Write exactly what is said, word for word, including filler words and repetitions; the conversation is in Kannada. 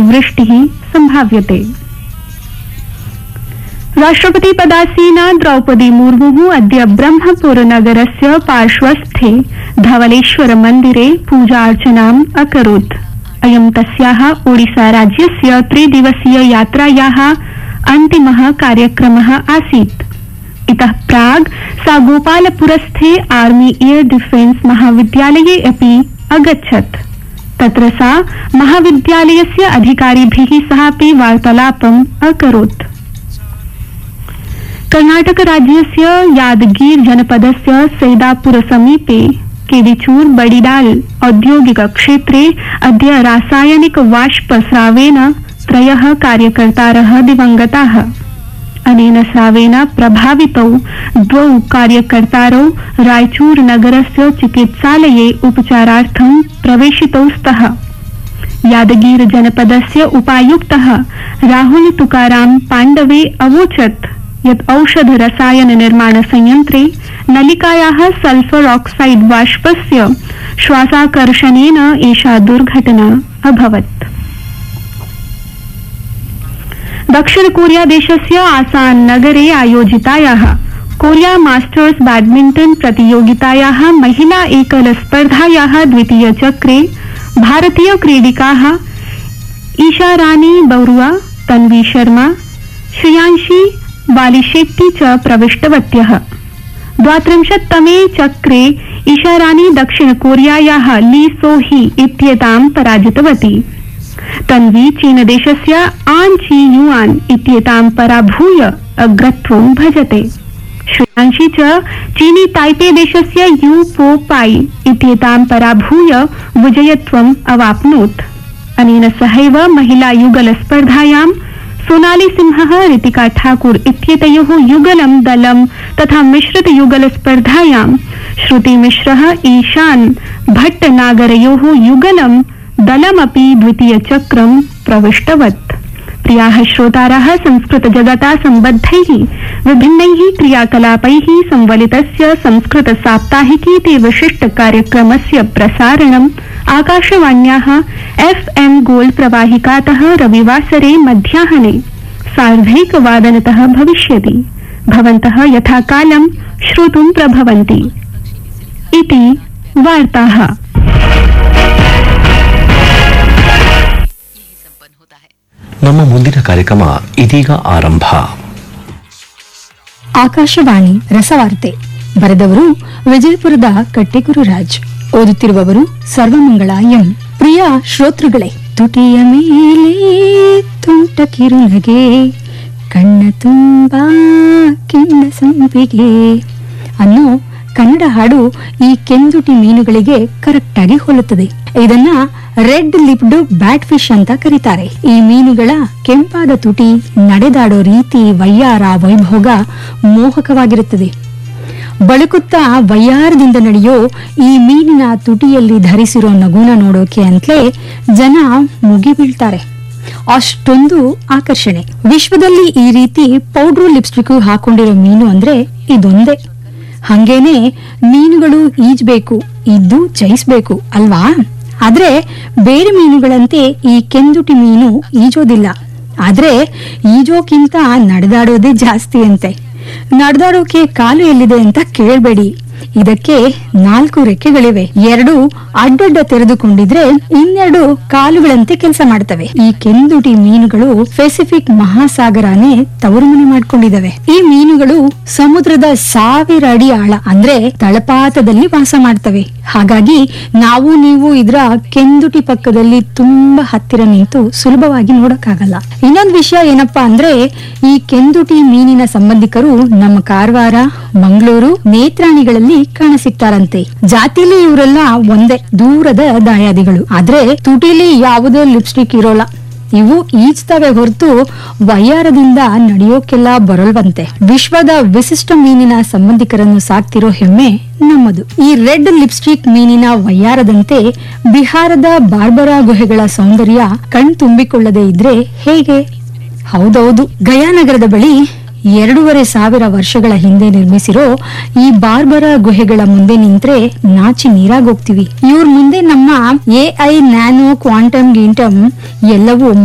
वृष्टिः संभाव्यते। राष्ट्रपतिपदासीना द्रौपदी मुर्मुः अद्य ब्रह्मपुरनगरस्य पार्श्वस्थे धवलेश्वर मन्दिरे पूजार्चनाम् अकरोत्। अयं तस्याः ओडिसा राज्यस्य त्रिदिवसीय यात्रायाः अन्तिमः कार्यक्रमः आसीत्। इतः प्राग् सा गोपालपुरस्थे आर्मी एयर डिफेन्स महाविद्यालये अपि अगच्छत्। तत्र सा महाविद्यालयस्य अधिकारिभिः सहापि वार्तालापम् अकरोत्। कर्णाटक राज्यस्य यादगीर जनपदस्य सैदापुर समीपे केदिचूर बडिडाल औद्योगिक क्षेत्रे अद्य रासायनिक वाष्प स्रावेन त्रयः कार्यकर्तारः दिवंगताः। अनेन स्रावेन प्रभावितौ द्वौ कार्यकर्तारौ रायचूर नगरस्य चिकित्सालये उपचारार्थं प्रवेशितौ स्तः। यादगीर जनपदस्य उपायुक्तः राहुल तुकाराम पाण्डवे अवोचत् यत् औषध रसायन निर्माण संयंत्रे नलिकायाः सल्फर ऑक्साइड वाष्पस्य श्वासाकर्षणेन एषा दुर्घटना अभवत्। दक्षिण कोरिया देशस्य आसान नगरे आयोजितायाः कोरिया मास्टर्स बैडमिंटन प्रतियोगितायाः महिला एकल स्पर्धायाः द्वितीय चक्रे भारतीय क्रीडिकाः ईशा रानी बरुआ, तन्वी शर्मा, श्रियांशी बालिशेट्टी च प्रविष्टवत्यः। द्वात्रिंशत्तमे चक्रे ईशा रानी दक्षिण कोरियायाः ली सो ही इत्येतां पराजितवती। तन्वी चीनदेशस्य आन ची युआन इत्येतां पराभूय अग्रत्वं भजते। श्रियांशी च चीनी ताइपे देशस्य यू पो पाई इत्येतां पराभूय विजयत्वम् अवाप्नोत्। अनेन सहैव महिला युगल स्पर्धायां सोनाली सिंहः ऋतिका ठाकुर इत्येतयोः युगलं दलं तथा मिश्रित युगल स्पर्धायां श्रुति मिश्रः ईशान भट्टनागरयोः युगलं दलमपि द्वितीय चक्रं प्रविष्टवत्। प्रियाः श्रोतारः, संस्कृत जगता सम्बद्धैः विभिन्नैः क्रियाकलापैः संवलितस्य संस्कृत साप्ताहिकीति विशिष्ट कार्यक्रमस्य प्रसारणम् आकाशवाण्याः एफ एम गोल्ड प्रवाहिकातः रविवासरे मध्याह्ने सार्धैकवादनतः भविष्यति। भवन्तः यथाकालं श्रोतुं प्रभवन्ति इति वार्ताः। ನಮ್ಮ ಮುಂದಿನ ಕಾರ್ಯಕ್ರಮ ಇದೀಗ ಆರಂಭ. ಆಕಾಶವಾಣಿ ರಸವಾರ್ತೆ. ಬರೆದವರು ವಿಜಯಪುರದ ಕಟ್ಟೆಗುರುರಾಜ್. ಓದುತ್ತಿರುವವರು ಸರ್ವಮಂಗಳ ಎಂ. ಪ್ರಿಯ ಶ್ರೋತೃಗಳೇ, ತುಟಿಯ ಮೇಲೆ ತುಂಟ ಕಿರುನಗೆ, ಕಣ್ಣ ತುಂಬಾ ಕಿಣ್ಣ ಸಂಪಿಗೆ ಅನ್ನೋ ಕನ್ನಡ ಹಾಡು ಈ ಕೆಂದುಟಿ ಮೀನುಗಳಿಗೆ ಕರೆಕ್ಟ್ ಆಗಿ ಹೋಲುತ್ತದೆ. ಇದನ್ನ ರೆಡ್ ಲಿಪ್ಡ್ ಬ್ಯಾಟ್ ಫಿಶ್ ಅಂತ ಕರೀತಾರೆ. ಈ ಮೀನುಗಳ ಕೆಂಪಾದ ತುಟಿ, ನಡೆದಾಡೋ ರೀತಿ, ವಯ್ಯಾರ, ವೈಭೋಗ ಮೋಹಕವಾಗಿರುತ್ತದೆ. ಬಳುಕುತ್ತಾ ವಯ್ಯಾರದಿಂದ ನಡೆಯೋ ಈ ಮೀನಿನ ತುಟಿಯಲ್ಲಿ ಧರಿಸಿರೋ ನಗುನ ನೋಡೋಕೆ ಅಂತಲೇ ಜನ ಮುಗಿಬೀಳ್ತಾರೆ. ಅಷ್ಟೊಂದು ಆಕರ್ಷಣೆ. ವಿಶ್ವದಲ್ಲಿ ಈ ರೀತಿ ಪೌಡ್ರು ಲಿಪ್ಸ್ಟಿಕ್ ಹಾಕೊಂಡಿರೋ ಮೀನು ಅಂದ್ರೆ ಇದೊಂದೇ. ಹಂಗೇನೆ ಮೀನುಗಳು ಈಜ್ಬೇಕು, ಇದ್ದು ಜಯಿಸ್ಬೇಕು ಅಲ್ವಾ? ಆದ್ರೆ ಬೇರೆ ಮೀನುಗಳಂತೆ ಈ ಕೆಂದುಟಿ ಮೀನು ಈಜೋದಿಲ್ಲ. ಆದ್ರೆ ಈಜೋಕ್ಕಿಂತ ನಡೆದಾಡೋದೇ ಜಾಸ್ತಿ ಅಂತೆ. ನಡೆದಾಡೋಕೆ ಕಾಲು ಎಲ್ಲಿದೆ ಅಂತ ಕೇಳಬೇಡಿ. ಇದಕ್ಕೆ ನಾಲ್ಕು ರೆಕ್ಕೆಗಳಿವೆ. ಎರಡು ಅಡ್ಡಡ್ಡ ತೆರೆದುಕೊಂಡಿದ್ರೆ ಇನ್ನೆರಡು ಕಾಲುಗಳಂತೆ ಕೆಲಸ ಮಾಡ್ತವೆ. ಈ ಕೆಂದುಟಿ ಮೀನುಗಳು ಪೆಸಿಫಿಕ್ ಮಹಾಸಾಗರನೇ ತವರು ಮನೆ ಮಾಡ್ಕೊಂಡಿದ್ದಾವೆ. ಈ ಮೀನುಗಳು ಸಮುದ್ರದ ಸಾವಿರ ಅಡಿ ಆಳ ಅಂದ್ರೆ ತಳಪಾತದಲ್ಲಿ ವಾಸ ಮಾಡ್ತವೆ. ಹಾಗಾಗಿ ನಾವು ನೀವು ಇದರ ಕೆಂದುಟಿ ಪಕ್ಕದಲ್ಲಿ ತುಂಬಾ ಹತ್ತಿರ ನಿಂತು ಸುಲಭವಾಗಿ ನೋಡಕ್ಕಾಗಲ್ಲ. ಇನ್ನೊಂದು ವಿಷಯ ಏನಪ್ಪಾ ಅಂದ್ರೆ, ಈ ಕೆಂದುಟಿ ಮೀನಿನ ಸಂಬಂಧಿಕರು ನಮ್ಮ ಕಾರವಾರ, ಮಂಗಳೂರು, ನೇತ್ರಾಣಿಗಳಲ್ಲಿ ಕಾಣಸಿಗ್ತಾರಂತೆ. ಜಾತಿಲಿ ಇವರೆಲ್ಲ ಒಂದೇ, ದೂರದ ದಾಯಾದಿಗಳು. ಆದ್ರೆ ತುಟಿಲಿ ಯಾವುದೇ ಲಿಪ್ಸ್ಟಿಕ್ ಇರೋಲ್ಲ. ಇವು ಈಜ್ತವೆ ಹೊರತು ವಯ್ಯಾರದಿಂದ ನಡೆಯೋಕೆಲ್ಲ ಬರಲ್ವಂತೆ. ವಿಶ್ವದ ವಿಶಿಷ್ಟ ಮೀನಿನ ಸಂಬಂಧಿಕರನ್ನು ಸಾಕ್ತಿರೋ ಹೆಮ್ಮೆ ನಮ್ಮದು. ಈ ರೆಡ್ ಲಿಪ್ಸ್ಟಿಕ್ ಮೀನಿನ ವಯ್ಯಾರದಂತೆ ಬಿಹಾರದ ಬಾರ್ಬರಾ ಗುಹೆಗಳ ಸೌಂದರ್ಯ ಕಣ್ ತುಂಬಿಕೊಳ್ಳದೆ ಇದ್ರೆ ಹೇಗೆ? ಹೌದೌದು, ಗಯಾನಗರದ ಬಳಿ ಎರಡೂವರೆ ಸಾವಿರ ವರ್ಷಗಳ ಹಿಂದೆ ನಿರ್ಮಿಸಿರೋ ಈ ಬಾರ್ಬರಾ ಗುಹೆಗಳ ಮುಂದೆ ನಿಂತ್ರೆ ನಾಚಿ ನೀರಾಗೋಗ್ತೀವಿ. ಇವ್ರ ಮುಂದೆ ನಮ್ಮ ಎ ಐ ನ್ಯಾನೋ ಕ್ವಾಂಟಮ್ ಗೀಂಟಮ್ ಎಲ್ಲವೂ